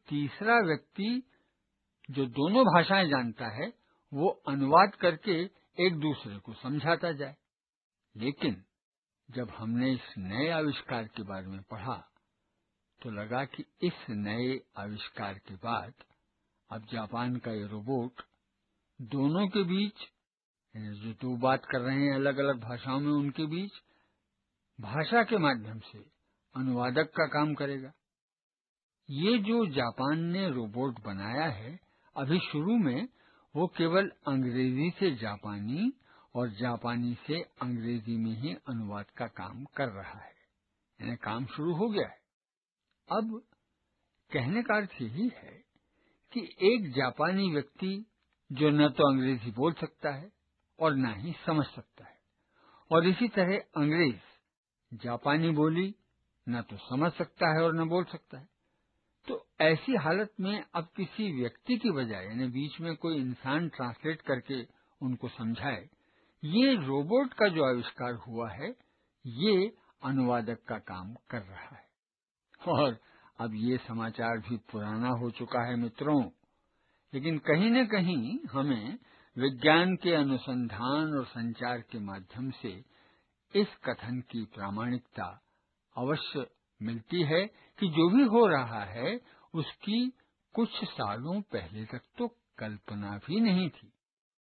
तीसरा व्यक्ति जो दोनों भाषाएं जानता है वो अनुवाद करके एक दूसरे को समझाता जाए। लेकिन जब हमने इस नए आविष्कार के बारे में पढ़ा तो लगा कि इस नए आविष्कार के बाद अब जापान का ये रोबोट दोनों के बीच, जो दो बात कर रहे हैं अलग अलग भाषाओं में, उनके बीच भाषा के माध्यम से अनुवादक का काम करेगा। ये जो जापान ने रोबोट बनाया है, अभी शुरू में वो केवल अंग्रेजी से जापानी और जापानी से अंग्रेजी में ही अनुवाद का काम कर रहा है, यानी काम शुरू हो गया है। अब कहने का अर्थ यही है कि एक जापानी व्यक्ति जो न तो अंग्रेजी बोल सकता है और न ही समझ सकता है, और इसी तरह अंग्रेज जापानी बोली न तो समझ सकता है और न बोल सकता है, तो ऐसी हालत में अब किसी व्यक्ति की बजाय, यानी बीच में कोई इंसान ट्रांसलेट करके उनको समझाए, ये रोबोट का जो आविष्कार हुआ है ये अनुवादक का काम कर रहा है। और अब ये समाचार भी पुराना हो चुका है मित्रों, लेकिन कहीं न कहीं हमें विज्ञान के अनुसंधान और संचार के माध्यम से इस कथन की प्रामाणिकता अवश्य मिलती है कि जो भी हो रहा है उसकी कुछ सालों पहले तक तो कल्पना भी नहीं थी।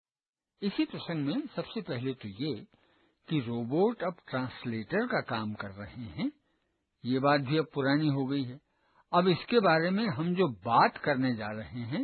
इसी प्रसंग में सबसे पहले तो ये कि रोबोट अब ट्रांसलेटर का काम कर रहे हैं, ये बात भी अब पुरानी हो गई है। अब इसके बारे में हम जो बात करने जा रहे हैं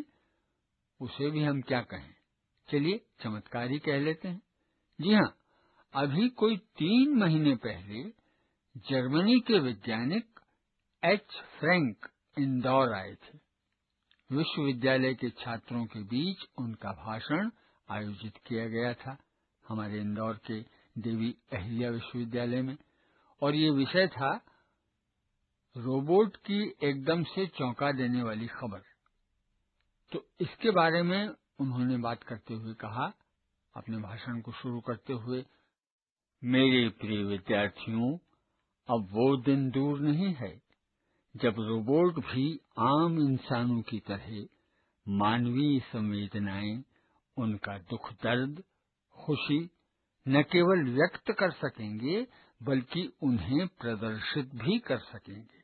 उसे भी हम क्या कहें, चलिए चमत्कार ही कह लेते हैं। जी हाँ, अभी कोई 3 महीने पहले जर्मनी के वैज्ञानिक एच फ्रैंक इंदौर आए थे। विश्वविद्यालय के छात्रों के बीच उनका भाषण आयोजित किया गया था हमारे इंदौर के देवी अहिल्या विश्वविद्यालय में, और ये विषय था रोबोट की एकदम से चौंका देने वाली खबर। तो इसके बारे में उन्होंने बात करते हुए कहा, अपने भाषण को शुरू करते हुए, मेरे प्रिय विद्यार्थियों, अब वो दिन दूर नहीं है जब रोबोट भी आम इंसानों की तरह मानवीय संवेदनाएं, उनका दुख दर्द, खुशी न केवल व्यक्त कर सकेंगे बल्कि उन्हें प्रदर्शित भी कर सकेंगे।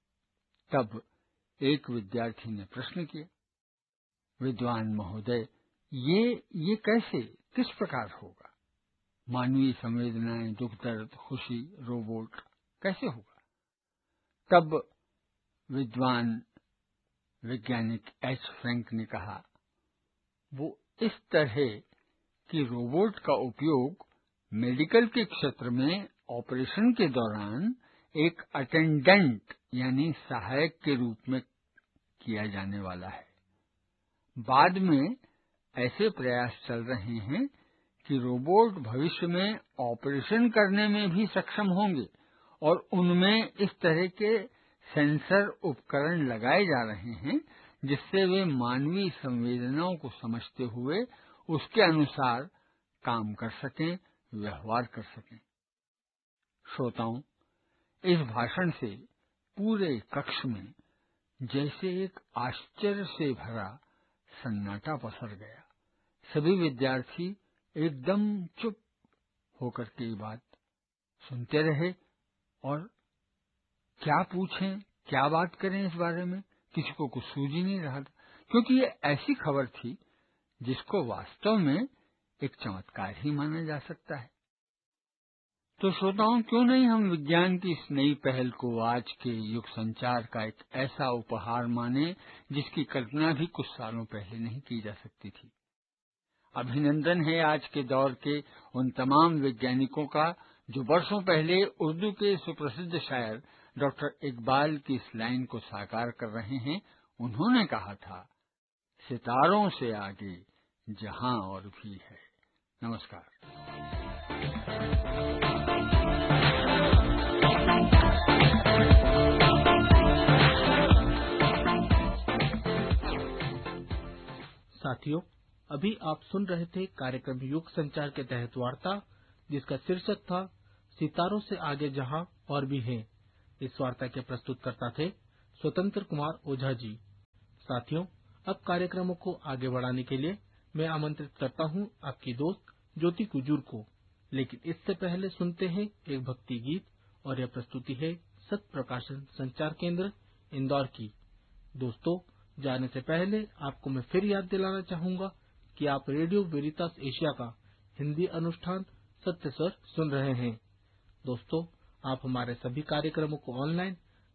तब एक विद्यार्थी ने प्रश्न किया, विद्वान महोदय, ये कैसे, किस प्रकार होगा? मानवीय संवेदनाएं, दुख दर्द, खुशी, रोबोट कैसे होगा? तब विद्वान वैज्ञानिक एच फ्रैंक ने कहा, वो इस तरह कि रोबोट का उपयोग मेडिकल के क्षेत्र में ऑपरेशन के दौरान एक अटेंडेंट यानी सहायक के रूप में किया जाने वाला है। बाद में ऐसे प्रयास चल रहे हैं कि रोबोट भविष्य में ऑपरेशन करने में भी सक्षम होंगे और उनमें इस तरह के सेंसर उपकरण लगाए जा रहे हैं जिससे वे मानवीय संवेदनाओं को समझते हुए उसके अनुसार काम कर सकें, व्यवहार कर सकें। श्रोताओं, इस भाषण से पूरे कक्ष में जैसे एक आश्चर्य से भरा सन्नाटा पसर गया। सभी विद्यार्थी एकदम चुप होकर के बात सुनते रहे और क्या पूछें, क्या बात करें इस बारे में किसी को कुछ सूझ ही नहीं रहा था, क्योंकि ये ऐसी खबर थी जिसको वास्तव में एक चमत्कार ही माना जा सकता है। तो श्रोताओं, क्यों नहीं हम विज्ञान की इस नई पहल को आज के युग संचार का एक ऐसा उपहार माने जिसकी कल्पना भी कुछ सालों पहले नहीं की जा सकती थी। अभिनंदन है आज के दौर के उन तमाम वैज्ञानिकों का जो वर्षों पहले उर्दू के सुप्रसिद्ध शायर डॉक्टर इकबाल की इस लाइन को साकार कर रहे हैं। उन्होंने कहा था, सितारों से आगे जहां और भी है। नमस्कार। साथियों, अभी आप सुन रहे थे कार्यक्रम युग संचार के तहत वार्ता, जिसका शीर्षक था सितारों से आगे जहां और भी है। इस वार्ता के प्रस्तुतकर्ता थे स्वतंत्र कुमार ओझा जी। साथियों, अब कार्यक्रमों को आगे बढ़ाने के लिए मैं आमंत्रित करता हूं आपकी दोस्त ज्योति कुजूर को। लेकिन इससे पहले सुनते हैं एक भक्ति गीत, और यह प्रस्तुति है सत्य प्रकाशन संचार केंद्र इंदौर की। दोस्तों, जाने से पहले आपको मैं फिर याद दिलाना चाहूंगा कि आप रेडियो वेरितास एशिया का हिंदी अनुष्ठान सत्य स्वर सुन रहे हैं। दोस्तों, आप हमारे सभी कार्यक्रमों को ऑनलाइन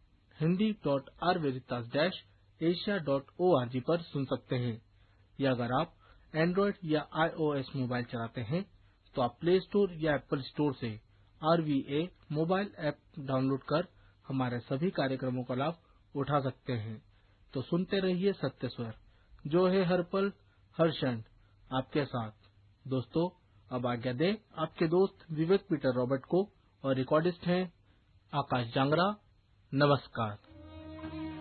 hindi.rveritas-asia.org पर सुन सकते हैं, या अगर आप एंड्रॉयड या iOS मोबाइल चलाते हैं तो आप प्ले स्टोर या एप्पल स्टोर से RVA मोबाइल ऐप डाउनलोड कर हमारे सभी कार्यक्रमों का लाभ उठा सकते हैं। तो सुनते रहिए सत्य स्वर, जो है हर पल हर क्षण आपके साथ। दोस्तों, अब आज्ञा दें आपके दोस्त विवेक पीटर रॉबर्ट को, और रिकॉर्डिस्ट हैं आकाश जांगरा। नमस्कार।